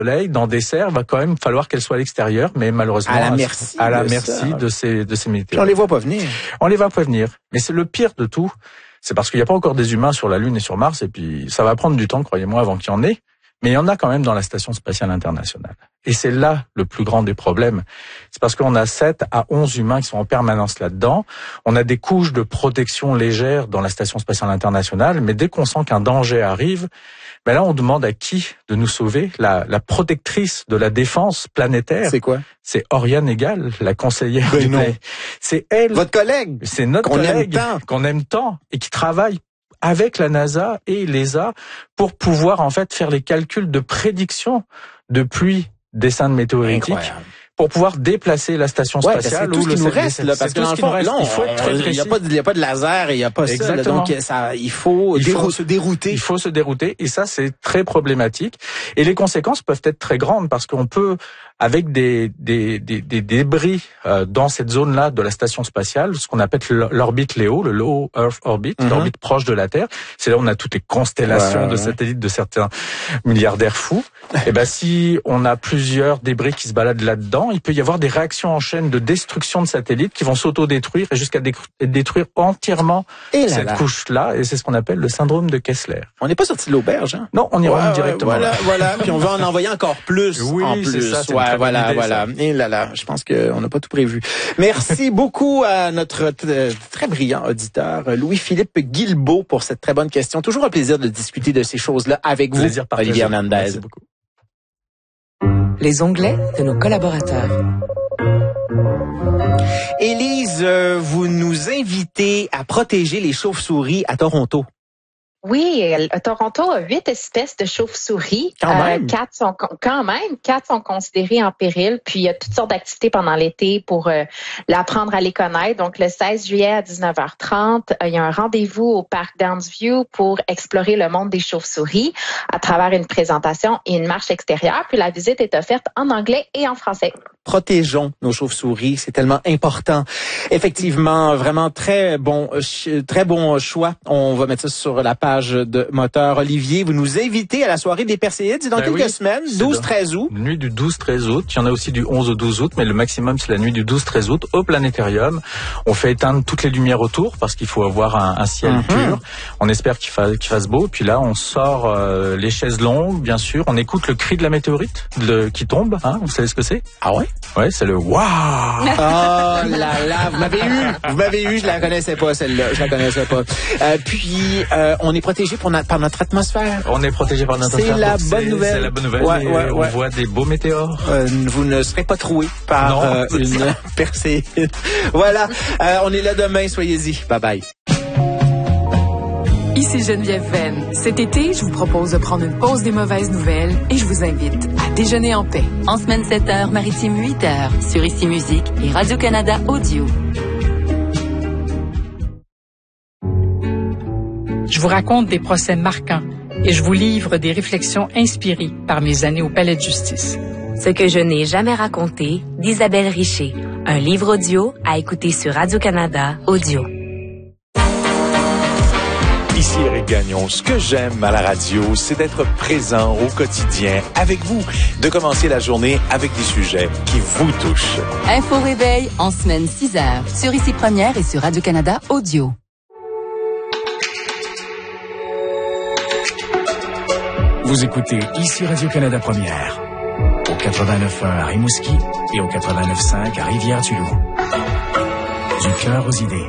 soleil, dans des serres, va quand même falloir qu'elle soit à l'extérieur, mais malheureusement à la merci de ces météorites. On les voit pas venir. On les voit pas venir. Mais c'est le pire de tout. C'est parce qu'il n'y a pas encore des humains sur la Lune et sur Mars, et puis ça va prendre du temps, croyez-moi, avant qu'il y en ait. Mais il y en a quand même dans la Station spatiale internationale. Et c'est là le plus grand des problèmes. C'est parce qu'on a 7 à 11 humains qui sont en permanence là-dedans. On a des couches de protection légères dans la Station spatiale internationale, mais dès qu'on sent qu'un danger arrive, ben là on demande à qui de nous sauver? La protectrice de la défense planétaire. C'est quoi? C'est Oriane Egal, la conseillère du Play. C'est elle. Votre collègue. C'est notre collègue qu'on aime tant et qui travaille avec la NASA et l'ESA pour pouvoir en fait faire les calculs de prédiction de pluie d'essaims de météoritiques. Incroyable. Pour pouvoir déplacer la station spatiale ou le nous reste là, parce que dans le fond, il faut être très précis. Il y a pas de laser et il y a pas ça. Là, donc il faut se dérouter. Il faut se dérouter et ça c'est très problématique. Et les conséquences peuvent être très grandes parce qu'on peut avec des débris dans cette zone-là de la station spatiale, ce qu'on appelle l'orbite LEO, le Low Earth Orbit, l'orbite proche de la Terre. C'est là où on a toutes les constellations de satellites de certains milliardaires fous. Et ben si on a plusieurs débris qui se baladent là-dedans, il peut y avoir des réactions en chaîne de destruction de satellites qui vont s'auto-détruire et jusqu'à détruire entièrement cette couche-là. Et c'est ce qu'on appelle le syndrome de Kessler. On n'est pas sorti de l'auberge, hein? Non, on y rentre directement. Voilà. Puis on va en envoyer encore plus. Oui, en plus. C'est ça. Voilà. Et là, je pense qu'on n'a pas tout prévu. Merci beaucoup à notre très brillant auditeur, Louis-Philippe Guilbeault, pour cette très bonne question. Toujours un plaisir de discuter de ces choses-là avec vous, Olivier Hernandez. Merci beaucoup. Les onglets de nos collaborateurs. Élise, vous nous invitez à protéger les chauves-souris à Toronto. Oui, Toronto a 8 espèces de chauves-souris. Quand même. 4 sont considérées en péril. Puis il y a toutes sortes d'activités pendant l'été pour l'apprendre à les connaître. Donc le 16 juillet à 19h30, il y a un rendez-vous au parc Downsview pour explorer le monde des chauves-souris à travers une présentation et une marche extérieure. Puis la visite est offerte en anglais et en français. Protégeons nos chauves-souris, c'est tellement important. Effectivement, vraiment très bon choix. On va mettre ça sur la page de Moteur. Olivier, vous nous invitez à la soirée des Perséides dans quelques semaines, 12-13 août. Nuit du 12-13 août. Il y en a aussi du 11 au 12 août, mais le maximum, c'est la nuit du 12-13 août au planétarium. On fait éteindre toutes les lumières autour parce qu'il faut avoir un ciel pur. On espère qu'il fasse beau. Puis là, on sort les chaises longues, bien sûr. On écoute le cri de la météorite qui tombe. Hein, vous savez ce que c'est? Ah ouais? Ouais, c'est le waouh. Oh là là, vous m'avez eu, je la connaissais pas celle-là, puis on est protégé par notre atmosphère. On est protégé par notre atmosphère. C'est la bonne nouvelle. C'est la bonne nouvelle. On voit des beaux météores. Vous ne serez pas troué par une percée. Voilà, on est là demain, soyez-y. Bye bye. Ici Geneviève Venn. Cet été, je vous propose de prendre une pause des mauvaises nouvelles et je vous invite à déjeuner en paix. En semaine 7h, maritime 8h, sur Ici Musique et Radio-Canada Audio. Je vous raconte des procès marquants et je vous livre des réflexions inspirées par mes années au Palais de justice. Ce que je n'ai jamais raconté, d'Isabelle Richer. Un livre audio à écouter sur Radio-Canada Audio. Ici Éric Gagnon. Ce que j'aime à la radio, c'est d'être présent au quotidien avec vous, de commencer la journée avec des sujets qui vous touchent. Info réveil en semaine 6h sur Ici Première et sur Radio-Canada Audio. Vous écoutez Ici Radio-Canada Première, au 89.1 à Rimouski et au 89.5 à Rivière-du-Loup. Du cœur aux idées.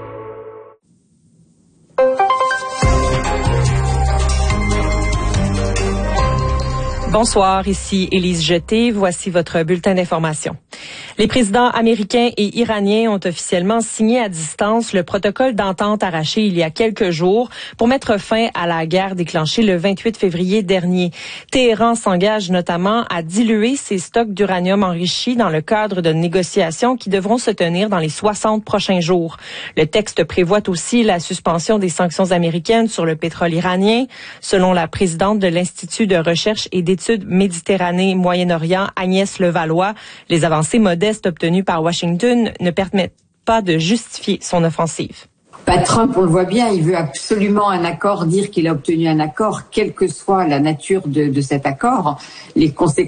Bonsoir, ici Élise Jeté. Voici votre bulletin d'information. Les présidents américains et iraniens ont officiellement signé à distance le protocole d'entente arraché il y a quelques jours pour mettre fin à la guerre déclenchée le 28 février dernier. Téhéran s'engage notamment à diluer ses stocks d'uranium enrichi dans le cadre de négociations qui devront se tenir dans les 60 prochains jours. Le texte prévoit aussi la suspension des sanctions américaines sur le pétrole iranien. Selon la présidente de l'Institut de recherche et d'études Méditerranée-Moyen-Orient, Agnès Levallois, les avancées modestes obtenues par Washington ne permettent pas de justifier son offensive. Trump, on le voit bien, il veut absolument un accord, dire qu'il a obtenu un accord, quelle que soit la nature de cet accord. Les conséquences